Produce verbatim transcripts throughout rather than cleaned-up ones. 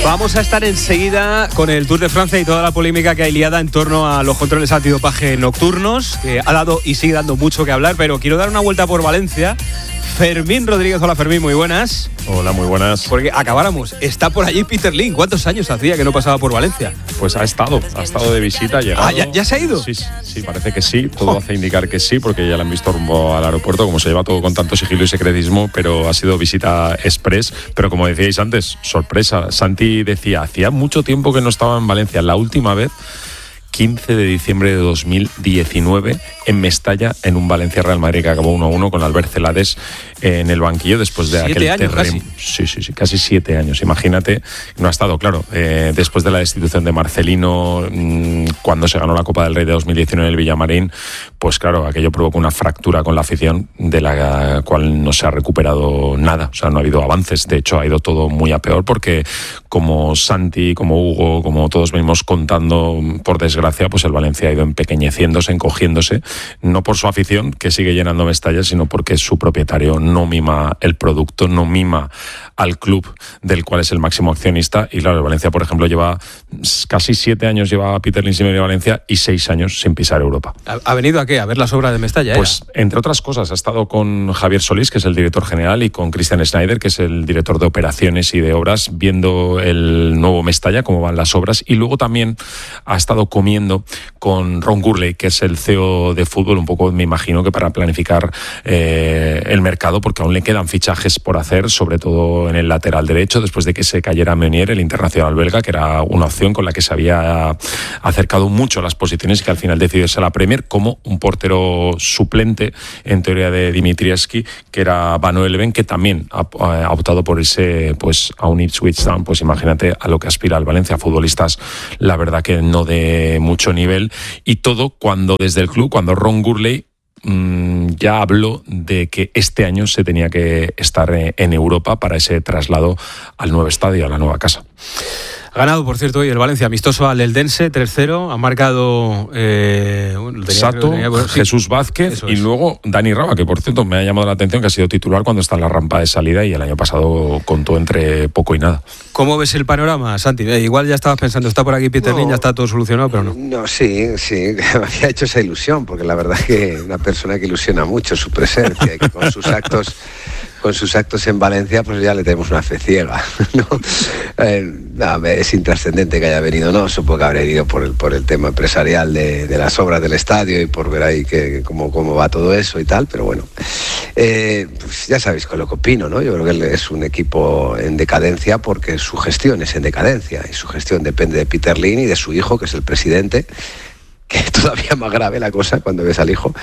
Vamos a estar enseguida con el Tour de Francia y toda la polémica que hay liada en torno a los controles antidopaje nocturnos, que ha dado y sigue dando mucho que hablar, pero quiero dar una vuelta por Valencia. Fermín Rodríguez, hola Fermín, muy buenas. Hola, muy buenas. Porque acabáramos, está por allí Peter Lim. ¿Cuántos años hacía que no pasaba por Valencia? Pues ha estado, ha estado de visita, ha llegado. Ah, ¿ya, ya se ha ido? Sí, sí, parece que sí, todo oh. hace indicar que sí, porque ya le han visto rumbo al aeropuerto, como se lleva todo con tanto sigilo y secretismo, pero ha sido visita express. Pero como decíais antes, sorpresa, Santi decía, hacía mucho tiempo que no estaba en Valencia, la última vez quince de diciembre de dos mil diecinueve en Mestalla, en un Valencia-Real Madrid que acabó uno a uno con Albert Celades en el banquillo después de siete aquel terremoto. Sí, sí, sí, casi siete años. Imagínate, no ha estado, claro, eh, después de la destitución de Marcelino, mmm, cuando se ganó la Copa del Rey de dos mil diecinueve en el Villamarín, pues claro, aquello provocó una fractura con la afición de la cual no se ha recuperado nada, o sea, no ha habido avances, de hecho ha ido todo muy a peor porque como Santi, como Hugo, como todos venimos contando, por desgracia, pues el Valencia ha ido empequeñeciéndose, encogiéndose, no por su afición, que sigue llenando Mestalla, sino porque su propietario no mima el producto, no mima al club del cual es el máximo accionista. Y claro, el Valencia, por ejemplo, lleva casi siete años, lleva Peter Lim sin venir a Valencia y seis años sin pisar Europa. ¿Ha venido a qué? ¿A ver las obras de Mestalla? Pues, era? entre otras cosas, ha estado con Javier Solís, que es el director general, y con Christian Schneider, que es el director de operaciones y de obras, viendo el nuevo Mestalla, cómo van las obras. Y luego también ha estado comiendo con Ron Gurley, que es el C E O de fútbol, un poco me imagino que para planificar eh, el mercado, porque aún le quedan fichajes por hacer, sobre todo en el lateral derecho, después de que se cayera Meunier, el internacional belga, que era una opción con la que se había acercado mucho a las posiciones y que al final decidió irse a la Premier, como un portero suplente, en teoría, de Dimitrievski, que era Van Eleven, que también ha, ha optado por irse pues, a un Ipswich Town. Pues imagínate a lo que aspira el Valencia, futbolistas, la verdad que no de mucho nivel, y todo cuando desde el club, cuando Ron Gurley mmm, ya habló de que este año se tenía que estar en Europa para ese traslado al nuevo estadio, a la nueva casa. Ha ganado, por cierto, hoy el Valencia amistoso al Eldense, tres cero. Ha marcado eh, bueno, tenía, Sato, tenía, bueno, sí. Jesús Vázquez y luego Dani Raba, que por cierto me ha llamado la atención que ha sido titular cuando está en la rampa de salida y el año pasado contó entre poco y nada. ¿Cómo ves el panorama, Santi? Eh, igual ya estabas pensando, está por aquí Peter Lim, no, ya está todo solucionado, pero no. No, sí, sí, me había hecho esa ilusión, porque la verdad es que una persona que ilusiona mucho su presencia y que con sus actos... con sus actos en Valencia, pues ya le tenemos una fe ciega, ¿no? Eh, no, es intrascendente que haya venido, no, supongo que habrá venido por el, por el tema empresarial de, de las obras del estadio y por ver ahí que, cómo, cómo va todo eso y tal, pero bueno, eh, pues ya sabéis con lo que opino, ¿no? Yo creo que es un equipo en decadencia porque su gestión es en decadencia y su gestión depende de Peter Lim y de su hijo, que es el presidente, que es todavía más grave la cosa cuando ves al hijo.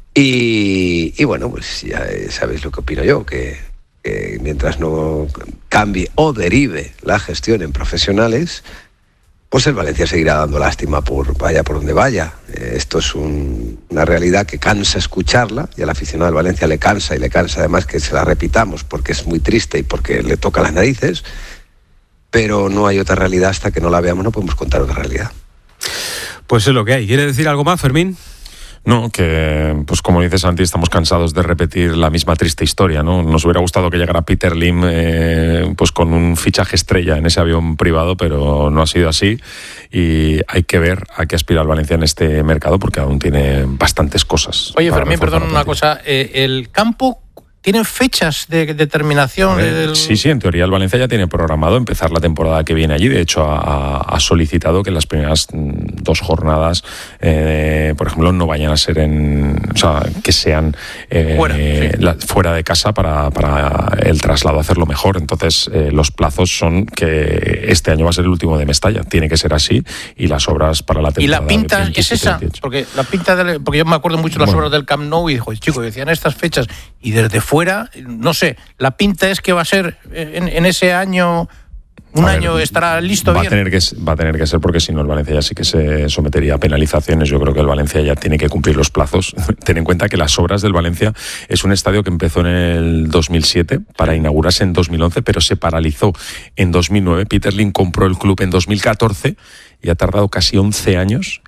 Y, y bueno, pues ya sabéis lo que opino yo, que, que mientras no cambie o derive la gestión en profesionales, pues el Valencia seguirá dando lástima por vaya por donde vaya. Eh, esto es un, una realidad que cansa escucharla, y al aficionado del Valencia le cansa, y le cansa además que se la repitamos porque es muy triste y porque le toca las narices, pero no hay otra realidad hasta que no la veamos, no podemos contar otra realidad. Pues es lo que hay. ¿Quiere decir algo más, Fermín? No, que pues como dice Santi, estamos cansados de repetir la misma triste historia, ¿no? Nos hubiera gustado que llegara Peter Lim eh, pues con un fichaje estrella en ese avión privado, pero no ha sido así, y hay que ver a qué aspira el Valencia en este mercado, porque aún tiene bastantes cosas. Oye, Fermín, perdón una cosa, eh, el campo... ¿Tienen fechas de determinación? Ver, del... Sí, sí, en teoría el Valencia ya tiene programado empezar la temporada que viene allí. De hecho, ha, ha solicitado que las primeras dos jornadas, eh, por ejemplo, no vayan a ser en... O sea, que sean eh, fuera, sí. la, fuera de casa para, para el traslado, hacerlo mejor. Entonces, eh, los plazos son que este año va a ser el último de Mestalla. Tiene que ser así, y las obras para la temporada... ¿Y la pinta es esa? Porque la pinta de, porque yo me acuerdo mucho de las bueno. obras del Camp Nou y dijo, chicos, decían estas fechas, y desde fuera, no sé, la pinta es que va a ser en, en ese año, un ver, año estará listo va bien. A tener que, va a tener que ser, porque si no el Valencia ya sí que se sometería a penalizaciones. Yo creo que el Valencia ya tiene que cumplir los plazos. Ten en cuenta que las obras del Valencia es un estadio que empezó en el dos mil siete para inaugurarse en dos mil once, pero se paralizó en dos mil nueve. Peter Lim compró el club en dos mil catorce y ha tardado casi once años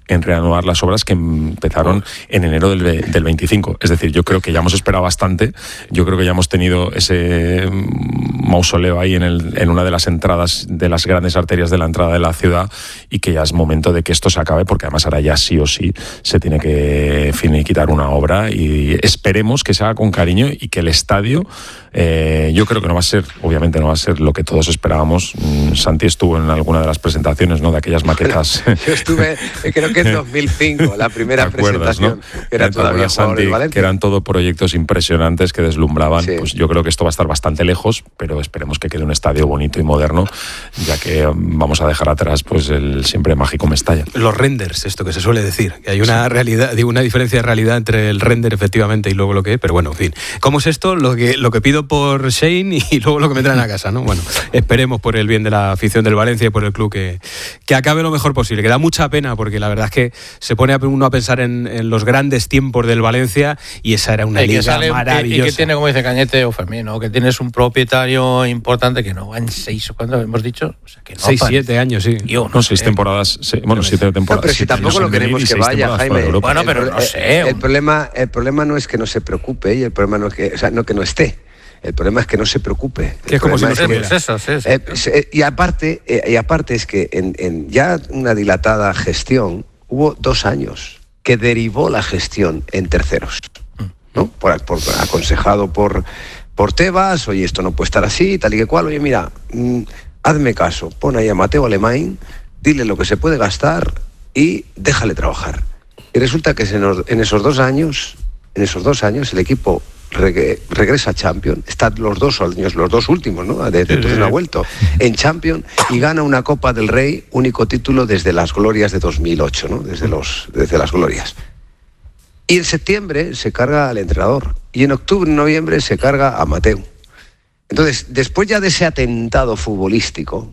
en reanudar las obras que empezaron en enero del, del veinticinco. Es decir, yo creo que ya hemos esperado bastante, yo creo que ya hemos tenido ese mausoleo ahí en, el, en una de las entradas de las grandes arterias de la entrada de la ciudad, y que ya es momento de que esto se acabe, porque además ahora ya sí o sí se tiene que finiquitar una obra, y esperemos que se haga con cariño y que el estadio, eh, yo creo que no va a ser, obviamente no va a ser lo que todos esperábamos. Santi estuvo en alguna de las presentaciones, ¿no?, de aquellas maquetas. Bueno, yo estuve, creo que en dos mil cinco, la primera acuerdas, presentación, ¿no? que era todavía Santi, de Valencia, que eran todo proyectos impresionantes que deslumbraban. Sí. Pues yo creo que esto va a estar bastante lejos, pero esperemos que quede un estadio bonito y moderno, ya que vamos a dejar atrás pues el siempre mágico Mestalla. Los renders, esto que se suele decir, que hay una realidad, digo, una diferencia de realidad entre el render efectivamente y luego lo que es, pero bueno, en fin. ¿Cómo es esto? Lo que, lo que pido por Shane y luego lo que me traen a casa, ¿no? Bueno, esperemos por el bien de la afición del Valencia y por el club que, que acabe lo mejor posible, que da mucha pena, porque la verdad es que se pone uno a pensar en, en los grandes tiempos del Valencia, y esa era una y liga sale, maravillosa. Y que tiene, como dice Cañete o Fermín, ¿no?, que tienes un propietario importante que no va en seis, ¿cuándo hemos dicho? O sea, que no seis, siete años, sí. Yo, no, no seis temporadas, sí, bueno, siete temporadas. No, pero si tampoco lo queremos que vaya, Jaime. Bueno, pero el, no sé. El, el, problema, el problema no es que no se preocupe, y el problema no es que, o sea, no que no esté. El problema es que no se preocupe. Que es como si no se pues eso, sí, sí. Eh, y aparte, eh, y aparte es que en, en ya una dilatada gestión hubo dos años que derivó la gestión en terceros, ¿no? Por, por, aconsejado por, por Tebas, oye, esto no puede estar así, tal y que cual, oye, mira, mmm, hazme caso, pon ahí a Mateo Alemán, dile lo que se puede gastar y déjale trabajar. Y resulta que en esos dos años, en esos dos años el equipo regresa a Champions, están los dos años, los dos últimos, ¿no? Desde entonces no ha vuelto en Champions, y gana una Copa del Rey, único título desde las glorias de dos mil ocho, ¿no? Desde los desde las glorias. Y en septiembre se carga al entrenador, y en octubre, noviembre se carga a Mateu. Entonces, después ya de ese atentado futbolístico,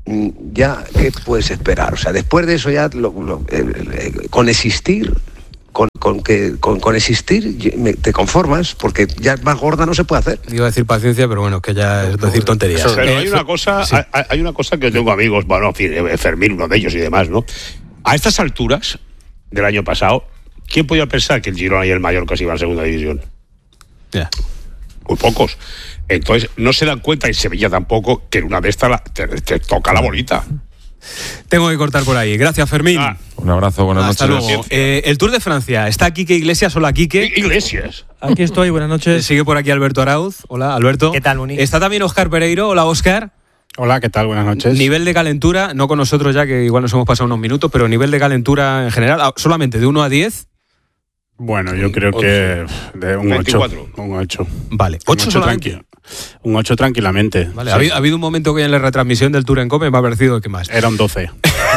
ya ¿qué puedes esperar? O sea, después de eso ya lo, lo, el, el, con existir Con, con, que, con, con existir te conformas, porque ya más gorda no se puede hacer. Iba a decir paciencia, pero bueno, que ya es decir tonterías. Pero hay una cosa, sí. hay, hay una cosa que tengo amigos, bueno, Fermín, uno de ellos y demás, ¿no? A estas alturas del año pasado, ¿quién podía pensar que el Girona y el Mallorca se iban a segunda división? Ya. Yeah. Muy pocos. Entonces, no se dan cuenta, y Sevilla tampoco, que en una de estas la, te, te toca la bolita. Tengo que cortar por ahí. Gracias, Fermín. Ah. Un abrazo, buenas Hasta noches. luego. Eh, el Tour de Francia. Está Quique Iglesias. Hola, Quique. Iglesias. Aquí estoy, buenas noches. Sigue por aquí Alberto Arauz. Hola, Alberto. ¿Qué tal, Muni? Está también Óscar Pereiro. Hola, Óscar. Hola, ¿qué tal? Buenas noches. Nivel de calentura, no con nosotros ya, que igual nos hemos pasado unos minutos, pero nivel de calentura en general, solamente de uno a diez. Bueno, yo creo que de un ocho. Un ocho. Vale, ocho solamente. Un ocho tranquilamente. Vale, sí. ha, habido, ha habido un momento que en la retransmisión del Tour en Cope me ha parecido que más. Era un doce.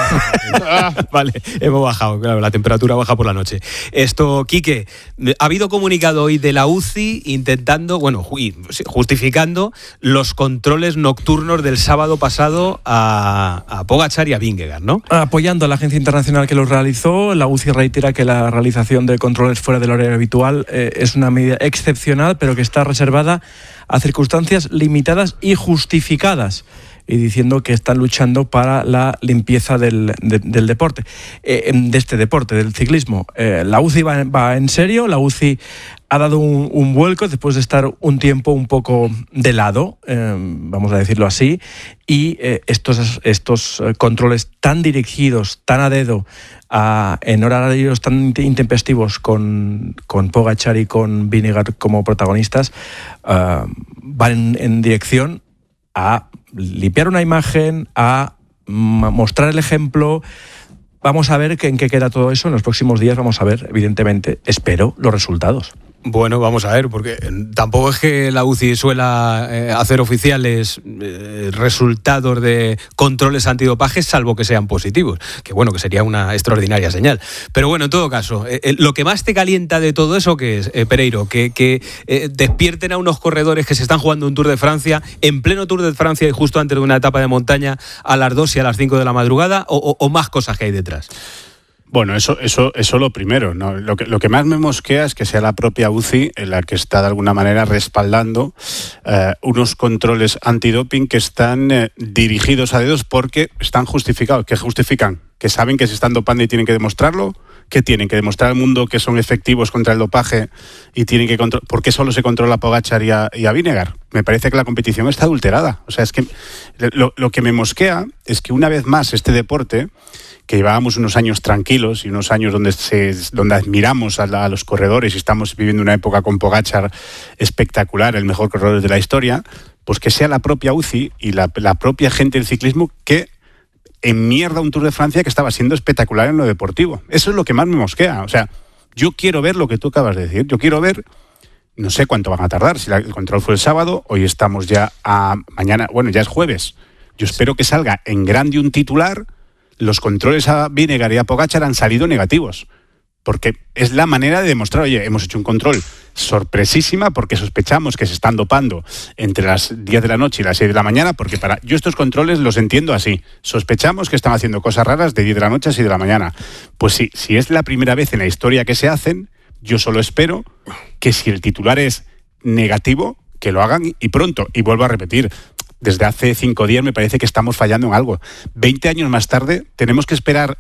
Vale, hemos bajado, claro, la temperatura baja por la noche. Esto, Quique, ha habido comunicado hoy de la U C I intentando, bueno, justificando los controles nocturnos del sábado pasado a, a Pogačar y a Vingegaard, ¿no? Apoyando a la agencia internacional que los realizó, la U C I reitera que la realización de controles fuera del horario habitual eh, es una medida excepcional, pero que está reservada a circunstancias limitadas y justificadas, y diciendo que están luchando para la limpieza del, de, del deporte, eh, de este deporte, del ciclismo. Eh, la U C I va, va en serio, la U C I ha dado un, un vuelco después de estar un tiempo un poco de lado, eh, vamos a decirlo así, y eh, estos, estos controles tan dirigidos, tan a dedo, a, en horarios tan intempestivos con, con Pogačar y con Vingegaard como protagonistas, uh, van en, en dirección a limpiar una imagen, a mostrar el ejemplo. Vamos a ver en qué queda todo eso en los próximos días. Vamos a ver, evidentemente, espero, los resultados. Bueno, vamos a ver, porque tampoco es que la U C I suela eh, hacer oficiales eh, resultados de controles antidopaje, salvo que sean positivos, que bueno, que sería una extraordinaria señal. Pero bueno, en todo caso, eh, eh, lo que más te calienta de todo eso, ¿qué es, eh, Pereiro? Que, que eh, despierten a unos corredores que se están jugando un Tour de Francia, en pleno Tour de Francia y justo antes de una etapa de montaña, a las dos y a las cinco de la madrugada, o, o, o más cosas que hay detrás. Bueno, eso, eso, eso lo primero, ¿no? Lo que, lo que más me mosquea es que sea la propia U C I en la que está de alguna manera respaldando eh, unos controles antidoping que están eh, dirigidos a dedos porque están justificados. ¿Qué justifican? Que saben que se están dopando y tienen que demostrarlo. ¿Qué tienen? Que demostrar al mundo que son efectivos contra el dopaje y tienen que controlar. ¿Por qué solo se controla a Pogačar y a, y a Vingegaard? Me parece que la competición está adulterada. O sea, es que lo, lo que me mosquea es que una vez más este deporte, que llevábamos unos años tranquilos y unos años donde se, donde admiramos a, la, a los corredores y estamos viviendo una época con Pogačar espectacular, el mejor corredor de la historia, pues que sea la propia U C I y la, la propia gente del ciclismo que enmierda un Tour de Francia que estaba siendo espectacular en lo deportivo. Eso es lo que más me mosquea. O sea, yo quiero ver lo que tú acabas de decir. Yo quiero ver, no sé cuánto van a tardar. Si la, el control fue el sábado, hoy estamos ya a mañana, bueno, ya es jueves. Yo espero que salga en grande un titular. Los controles a Vingegaard y a Pogačar han salido negativos. Porque es la manera de demostrar, oye, hemos hecho un control sorpresísima porque sospechamos que se están dopando entre las diez de la noche y las seis de la mañana, porque para yo estos controles los entiendo así. Sospechamos que están haciendo cosas raras de diez de la noche a seis de la mañana. Pues sí, si es la primera vez en la historia que se hacen, yo solo espero que si el titular es negativo, que lo hagan y pronto. Y vuelvo a repetir, desde hace cinco días me parece que estamos fallando en algo. Veinte años más tarde tenemos que esperar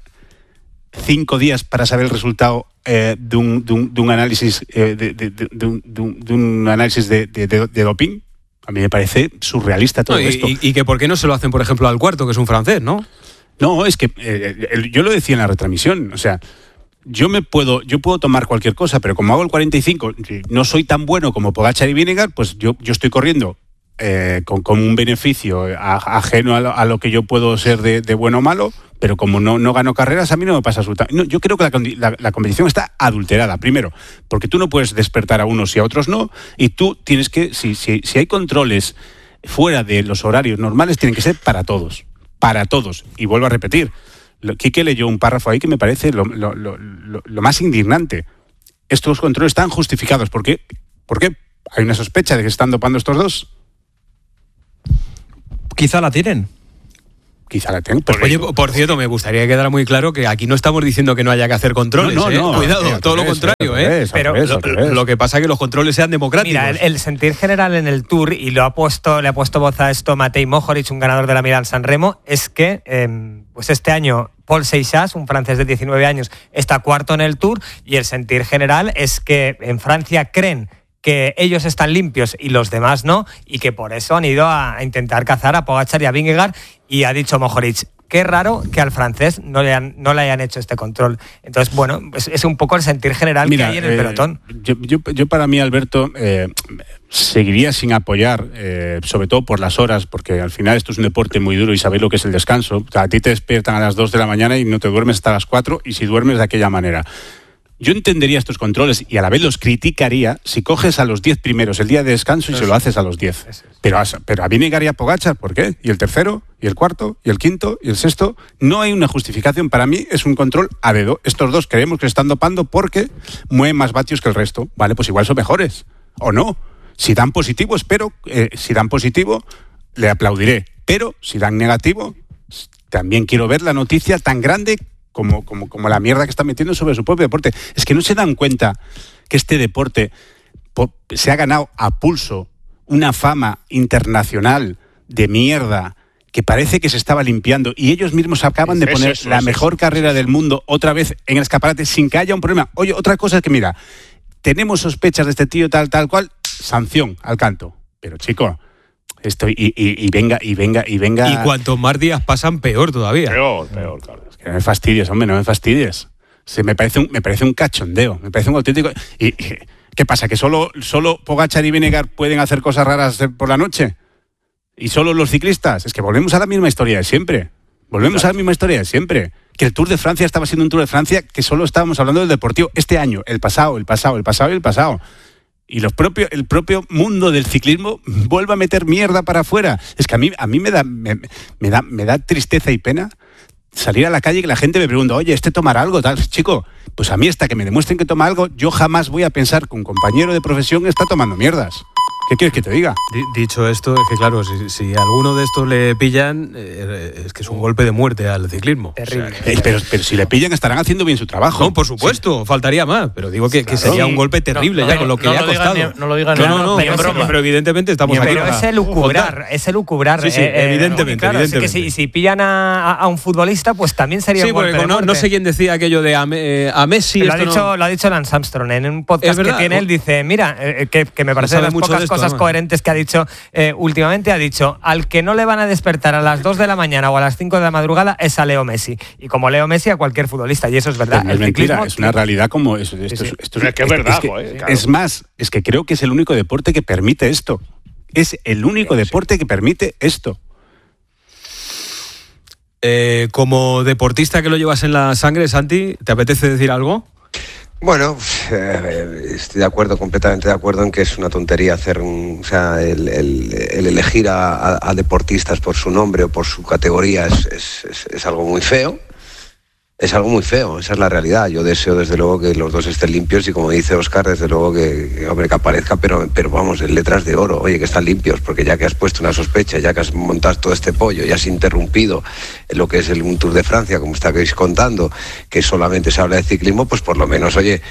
cinco días para saber el resultado eh, de, un, de, un, de un análisis eh, de, de, de, de, un, de un análisis de, de, de, de doping. A mí me parece surrealista todo no, y, esto. Y, y que por qué no se lo hacen, por ejemplo, al Cuarto, que es un francés, ¿no? No, es que eh, el, yo lo decía en la retransmisión, o sea, yo me puedo, yo puedo tomar cualquier cosa, pero como hago el cuarenta y cinco, no soy tan bueno como Pogačar y Vingegaard, pues yo, yo estoy corriendo eh, con, con un beneficio a, ajeno a lo, a lo que yo puedo ser de, de bueno o malo. Pero como no, no gano carreras, a mí no me pasa absolutamente. No, yo creo que la, la, la competición está adulterada. Primero, porque tú no puedes despertar a unos y a otros no. Y tú tienes que, si, si, si hay controles fuera de los horarios normales, tienen que ser para todos. Para todos. Y vuelvo a repetir. Quique leyó un párrafo ahí que me parece lo, lo, lo, lo, lo más indignante. Estos controles están justificados. ¿Por qué? ¿Por qué? ¿Hay una sospecha de que se están dopando estos dos? Quizá la tienen. Quizá la tengo. Oye, por cierto, me gustaría que quedara muy claro que aquí no estamos diciendo que no haya que hacer controles. No, no, ¿eh? no Cuidado, eh, todo lo contrario, ¿eh? Pero lo, lo que pasa es que los controles sean democráticos. Mira, el, el sentir general en el Tour, y lo ha puesto, le ha puesto voz a esto Matej Mohoric, un ganador de la Milán-San Remo, es que eh, pues este año Paul Seixas, un francés de diecinueve años, está cuarto en el Tour, y el sentir general es que en Francia creen que ellos están limpios y los demás no, y que por eso han ido a intentar cazar a Pogačar y a Vingegaard, y ha dicho Mohoric, qué raro que al francés no le, han, no le hayan hecho este control. Entonces, bueno, es, es un poco el sentir general Mira, que hay en el eh, pelotón. Yo, yo, yo para mí, Alberto, eh, seguiría sin apoyar, eh, sobre todo por las horas, porque al final esto es un deporte muy duro y sabéis lo que es el descanso. O sea, a ti te despiertan a las dos de la mañana y no te duermes hasta las cuatro, y si duermes de aquella manera. Yo entendería estos controles y a la vez los criticaría si coges a los diez primeros el día de descanso y se lo haces a los diez. Pero a, pero a Vingegaard y a Pogačar, ¿por qué? ¿Y el tercero? ¿Y el cuarto? ¿Y el quinto? ¿Y el sexto? No hay una justificación. Para mí es un control a dedo. Estos dos creemos que están dopando porque mueven más vatios que el resto. Vale, pues igual son mejores. ¿O no? Si dan positivo, espero, eh, si dan positivo, le aplaudiré. Pero si dan negativo, también quiero ver la noticia tan grande Como, como, como la mierda que está metiendo sobre su propio deporte. Es que no se dan cuenta que este deporte po, se ha ganado a pulso una fama internacional de mierda que parece que se estaba limpiando, y ellos mismos acaban de poner eso, eso, la eso, mejor eso, carrera eso, del mundo otra vez en el escaparate sin que haya un problema. Oye, otra cosa es que, mira, tenemos sospechas de este tío tal, tal cual, sanción al canto. Pero, chico, estoy y, y, y venga, y venga, y venga... Y cuantos más días pasan, peor todavía. Peor, peor, claro. Que no me fastidies, hombre, no me fastidies. Se me parece un, me parece un cachondeo, me parece un auténtico... ¿Y, y qué pasa? ¿Que solo, solo Pogačar y Vingegaard pueden hacer cosas raras por la noche? ¿Y solo los ciclistas? Es que volvemos a la misma historia de siempre. Volvemos Exacto. a la misma historia de siempre. Que el Tour de Francia estaba siendo un Tour de Francia que solo estábamos hablando del deportivo este año, el pasado, el pasado, el pasado y el pasado. Y los propio, el propio mundo del ciclismo vuelve a meter mierda para afuera. Es que a mí, a mí me da, me, me da, me da tristeza y pena salir a la calle y que la gente me pregunta, oye, ¿este tomará algo? Tal, chico, pues a mí hasta que me demuestren que toma algo, yo jamás voy a pensar que un compañero de profesión está tomando mierdas. ¿Qué quieres que te diga? D- dicho esto, es que claro, si, si alguno de estos le pillan, eh, es que es un golpe de muerte al ciclismo. Terrible. Eh, pero, pero si le pillan estarán haciendo bien su trabajo. No, por supuesto, sí. faltaría más, pero digo que, que Claro. sería Sí. un golpe terrible No, ya no, con lo que no le ha lo digan costado. ni- no lo digan no, ni- no, no, pero pero, sí. pero evidentemente estamos Ni en aquí Pero para es elucubrar, contar. es elucubrar. Sí, sí, evidentemente, claro, así que evidentemente. si, si pillan a, a un futbolista, pues también sería Sí, un golpe porque de no, muerte. no sé quién decía aquello de a, Me- eh, a Messi. lo, ha esto no- dicho, lo ha dicho Lance Armstrong en un podcast Es verdad. que tiene. Él dice, mira, eh, que, que me parece de sabe las mucho pocas de esto, cosas además. coherentes que ha dicho eh, últimamente. Ha dicho, al que no le van a despertar a las dos de la mañana o a las cinco de la madrugada es a Leo Messi. Y como Leo Messi, a cualquier futbolista. Y eso es verdad. Pues no es El mentira, ciclismo- es una realidad como eso. Esto, Sí, es- sí. esto Es que es verdad, que- joder, claro. es más, es que creo que es el único deporte que permite esto. Es el único deporte que permite esto. Eh, como deportista que lo llevas en la sangre, Santi, ¿te apetece decir algo? Bueno, eh, estoy de acuerdo, completamente de acuerdo en que es una tontería hacer un, o sea, el, el- el elegir a, a- a deportistas por su nombre o por su categoría es, es- es- es algo muy feo. Es algo muy feo, esa es la realidad. Yo deseo desde luego que los dos estén limpios y como dice Óscar, desde luego que, que, hombre, que aparezca, pero, pero vamos, en letras de oro, oye, que están limpios, porque ya que has puesto una sospecha, ya que has montado todo este pollo, ya has interrumpido en lo que es el un Tour de Francia, como estáis contando, que solamente se habla de ciclismo, pues por lo menos, oye,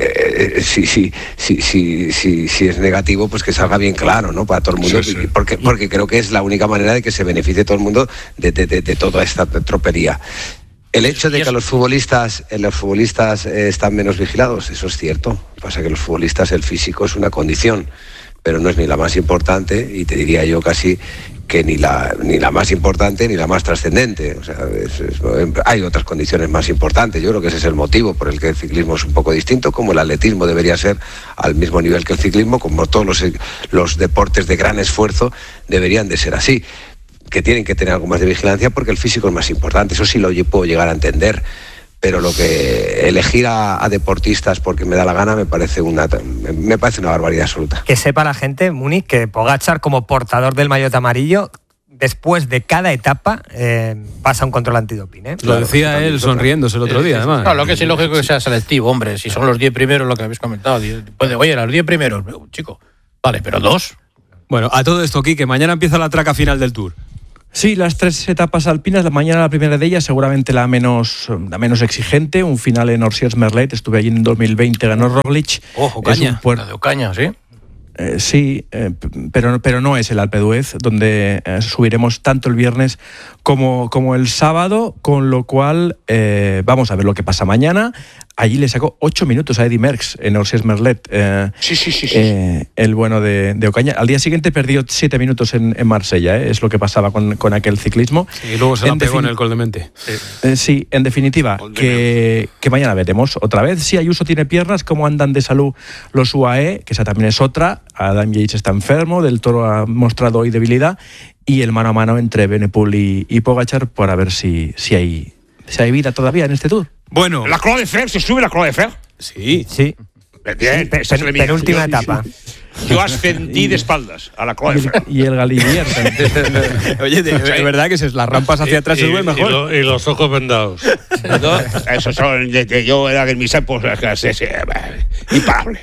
eh, si, si, si, si, si, si es negativo, pues que salga bien claro, ¿no? Para todo el mundo, Sí, sí. Porque, porque creo que es la única manera de que se beneficie todo el mundo de, de, de, de toda esta tropería. El hecho de que los futbolistas, eh, los futbolistas eh, están menos vigilados, eso es cierto. Lo que pasa es que los futbolistas, el físico es una condición, pero no es ni la más importante, y te diría yo casi que ni la, ni la más importante ni la más trascendente. O sea, es- es- hay otras condiciones más importantes. Yo creo que ese es el motivo por el que el ciclismo es un poco distinto, como el atletismo debería ser al mismo nivel que el ciclismo, como todos los, los deportes de gran esfuerzo deberían de ser así, que tienen que tener algo más de vigilancia porque el físico es más importante. Eso sí lo yo puedo llegar a entender, pero lo que elegir a, a deportistas porque me da la gana me parece una me parece una barbaridad absoluta. Que sepa la gente, Múnich, que Pogačar, como portador del maillot amarillo, después de cada etapa eh, pasa un control antidoping. ¿eh? Lo decía él sonriéndose el otro día, además. Claro, lo que es ilógico que sea selectivo, hombre. Si son los diez primeros, lo que habéis comentado. diez, puede, oye, los diez primeros, chico. Vale, pero dos. Bueno, a todo esto, Quique, mañana empieza la traca final del Tour. Sí, las tres etapas alpinas, la mañana la primera de ellas, seguramente la menos, la menos exigente, un final en Orsières-Merlet, estuve allí en dos mil veinte, ganó Roglic. Ojo, Es un caña. puer- La de Ocaña, sí. Eh, sí, eh, p- pero, pero no es el Alpe d'Huez, donde eh, subiremos tanto el viernes como, como el sábado, con lo cual eh, vamos a ver lo que pasa mañana. Allí le sacó ocho minutos a Eddy Merckx en Orsières-Merlet, eh, Sí, sí, sí. sí. eh, el bueno de, de Ocaña. Al día siguiente perdió siete minutos en, en Marsella, eh, es lo que pasaba con, con aquel ciclismo. Y luego se la En pegó en defini- el Col de Mente. Eh, sí, en definitiva, Gol de que, que mañana veremos otra vez si Ayuso tiene piernas, cómo andan de salud los U A E, que esa también es otra. Adam Yates está enfermo, Del Toro ha mostrado hoy debilidad, y el mano a mano entre Benepul y, y Pogačar para ver si, si, hay, si hay vida todavía en este Tour. Bueno, La Croix de Fer, ¿se sube la Croix de Fer? sí. Sí, Bien, Pe- esa es pen- la mía. penúltima Yo- etapa. Yo ascendí de espaldas a la Y Croix de el, Fer. y el Galibier también. Oye, de, de verdad que es, las rampas hacia atrás se suben mejor. lo- y los ojos vendados. ¿No? Eso son de que yo era en mis épocas sí, sí, imparable.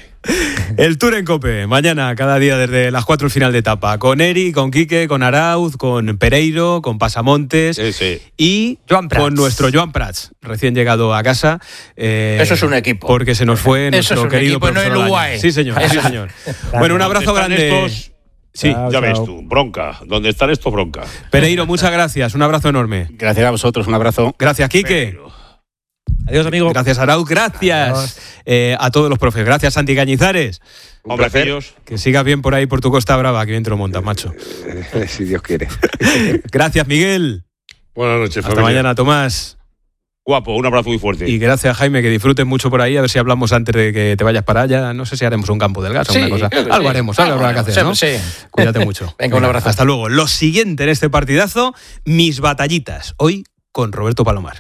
El Tour en Cope, mañana, cada día desde las cuatro el final de etapa. Con Eri, con Quique, con Arauz, con Pereiro, con Pasamontes Sí, sí. y Joan Prats. con nuestro Joan Prats, recién llegado a casa. eh, Eso es un equipo. Porque se nos fue Eso nuestro es un querido equipo, no profesor el Olaña. U A E. Sí, señor, sí, señor. Bueno, un abrazo Están grande. estos- Sí, Chao, Ya ves chao. tú, bronca. ¿Dónde están estos bronca? Pereiro, muchas gracias, un abrazo enorme. Gracias a vosotros, un abrazo. Gracias, Quique. Adiós, amigo. Gracias, Arauz. Gracias eh, a todos los profes. Gracias, Santi Cañizares. Un Hombre, placer. tíos. Que sigas bien por ahí, por tu Costa Brava, que bien te lo montas, macho. Eh, si Dios quiere. Gracias, Miguel. Buenas noches, Hasta familia. mañana, Tomás. Guapo, un abrazo muy fuerte. Y gracias, Jaime, que disfrutes mucho por ahí. A ver si hablamos antes de que te vayas para allá. No sé si haremos un campo del gas o Sí, una cosa. creo que Algo sí. haremos, algo Algo habrá que hacer, ¿no? haremos, sí, sí. Cuídate mucho. Venga, un abrazo. Hasta luego. Lo siguiente en este partidazo, mis batallitas. Hoy con Roberto Palomar.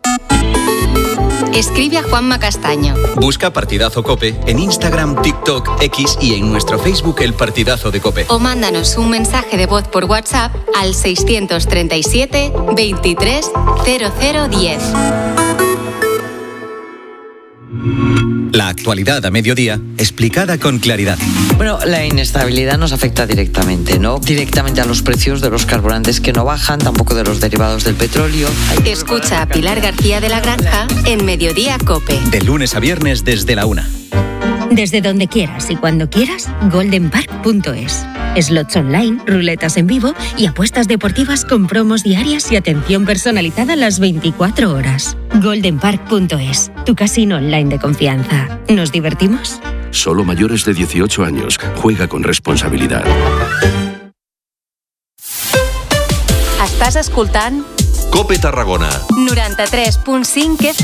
Escribe a Juanma Castaño. Busca Partidazo Cope en Instagram, TikTok, X y en nuestro Facebook El Partidazo de Cope. O mándanos un mensaje de voz por WhatsApp al seiscientos treinta y siete veintitrés cero cero diez. La actualidad a mediodía, explicada con claridad. Bueno, la inestabilidad nos afecta directamente, ¿no? Directamente a los precios de los carburantes que no bajan, tampoco de los derivados del petróleo. Escucha a Pilar García de la Granja en Mediodía COPE. De lunes a viernes desde la una. Desde donde quieras y cuando quieras, golden park punto es. Slots online, ruletas en vivo y apuestas deportivas con promos diarias y atención personalizada las veinticuatro horas. golden park punto es, tu casino online de confianza. ¿Nos divertimos? Solo mayores de dieciocho años. Juega con responsabilidad. Estàs escoltant COPE Tarragona. noranta-tres punt cinc